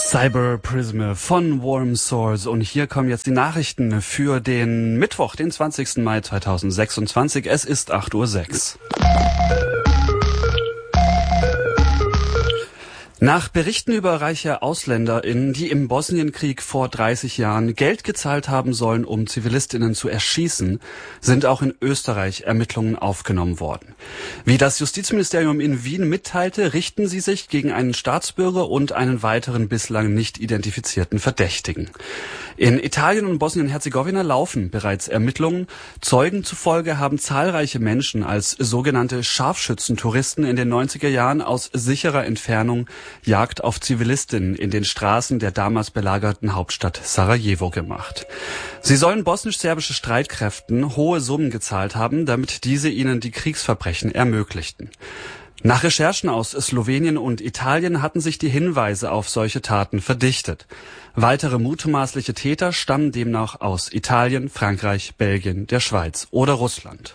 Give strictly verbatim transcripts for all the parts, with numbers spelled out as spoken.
Cyber Prism von Warm Source. Und hier kommen jetzt die Nachrichten für den Mittwoch, den zwanzigsten Mai zweitausendsechsundzwanzig. Es ist acht Uhr sechs. Nach Berichten über reiche AusländerInnen, die im Bosnienkrieg vor dreißig Jahren Geld gezahlt haben sollen, um ZivilistInnen zu erschießen, sind auch in Österreich Ermittlungen aufgenommen worden. Wie das Justizministerium in Wien mitteilte, richten sie sich gegen einen Staatsbürger und einen weiteren bislang nicht identifizierten Verdächtigen. In Italien und Bosnien-Herzegowina laufen bereits Ermittlungen. Zeugen zufolge haben zahlreiche Menschen als sogenannte Scharfschützentouristen in den neunziger Jahren aus sicherer Entfernung Jagd auf Zivilistinnen in den Straßen der damals belagerten Hauptstadt Sarajevo gemacht. Sie sollen bosnisch-serbische Streitkräften hohe Summen gezahlt haben, damit diese ihnen die Kriegsverbrechen ermöglichten. Nach Recherchen aus Slowenien und Italien hatten sich die Hinweise auf solche Taten verdichtet. Weitere mutmaßliche Täter stammen demnach aus Italien, Frankreich, Belgien, der Schweiz oder Russland.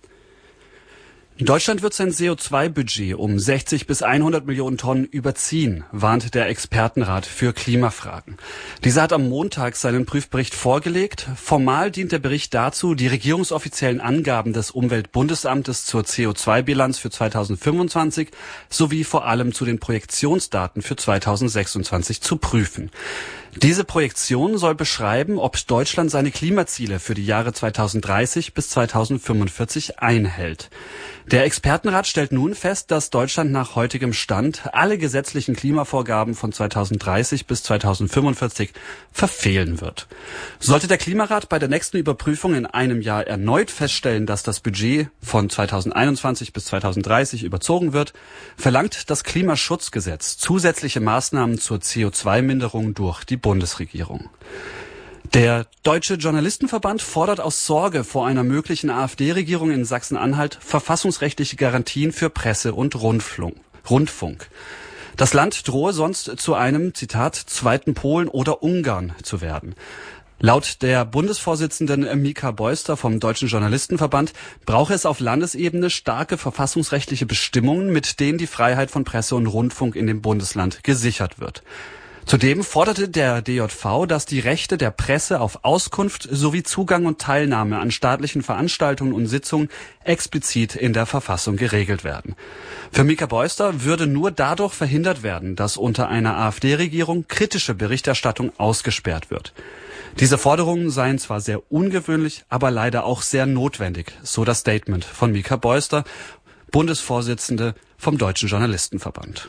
Deutschland wird sein C O zwei Budget um sechzig bis hundert Millionen Tonnen überziehen, warnt der Expertenrat für Klimafragen. Dieser hat am Montag seinen Prüfbericht vorgelegt. Formal dient der Bericht dazu, die regierungsoffiziellen Angaben des Umweltbundesamtes zur C O zwei Bilanz für zweitausendfünfundzwanzig sowie vor allem zu den Projektionsdaten für zweitausendsechsundzwanzig zu prüfen. Diese Projektion soll beschreiben, ob Deutschland seine Klimaziele für die Jahre zweitausenddreißig bis zweitausendfünfundvierzig einhält. Der Expertenrat stellt nun fest, dass Deutschland nach heutigem Stand alle gesetzlichen Klimavorgaben von zweitausenddreißig bis zweitausendfünfundvierzig verfehlen wird. Sollte der Klimarat bei der nächsten Überprüfung in einem Jahr erneut feststellen, dass das Budget von zweitausendeinundzwanzig bis zweitausenddreißig überzogen wird, verlangt das Klimaschutzgesetz zusätzliche Maßnahmen zur C O zwei Minderung durch die Bundesregierung. Der Deutsche Journalistenverband fordert aus Sorge vor einer möglichen AfD-Regierung in Sachsen-Anhalt verfassungsrechtliche Garantien für Presse und Rundfunk. Das Land drohe sonst zu einem, Zitat, zweiten Polen oder Ungarn zu werden. Laut der Bundesvorsitzenden Mika Beuster vom Deutschen Journalistenverband brauche es auf Landesebene starke verfassungsrechtliche Bestimmungen, mit denen die Freiheit von Presse und Rundfunk in dem Bundesland gesichert wird. Zudem forderte der D J V, dass die Rechte der Presse auf Auskunft sowie Zugang und Teilnahme an staatlichen Veranstaltungen und Sitzungen explizit in der Verfassung geregelt werden. Für Mika Beuster würde nur dadurch verhindert werden, dass unter einer AfD-Regierung kritische Berichterstattung ausgesperrt wird. Diese Forderungen seien zwar sehr ungewöhnlich, aber leider auch sehr notwendig, so das Statement von Mika Beuster, Bundesvorsitzende vom Deutschen Journalistenverband.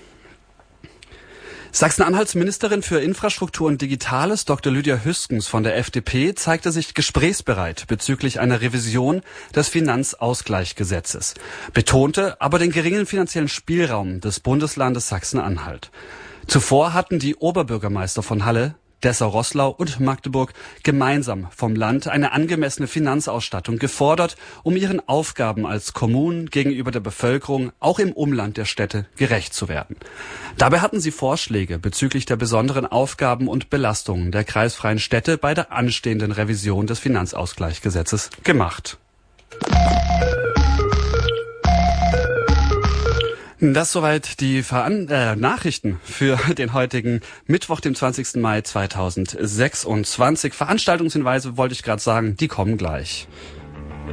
Sachsen-Anhalts Ministerin für Infrastruktur und Digitales, Doktor Lydia Hüskens von der F D P, zeigte sich gesprächsbereit bezüglich einer Revision des Finanzausgleichsgesetzes, betonte aber den geringen finanziellen Spielraum des Bundeslandes Sachsen-Anhalt. Zuvor hatten die Oberbürgermeister von Halle, Dessau-Roßlau und Magdeburg gemeinsam vom Land eine angemessene Finanzausstattung gefordert, um ihren Aufgaben als Kommunen gegenüber der Bevölkerung auch im Umland der Städte gerecht zu werden. Dabei hatten sie Vorschläge bezüglich der besonderen Aufgaben und Belastungen der kreisfreien Städte bei der anstehenden Revision des Finanzausgleichsgesetzes gemacht. Das soweit die Veran- äh, Nachrichten für den heutigen Mittwoch, dem zwanzigsten Mai zweitausendsechsundzwanzig. Veranstaltungshinweise wollte ich gerade sagen, die kommen gleich.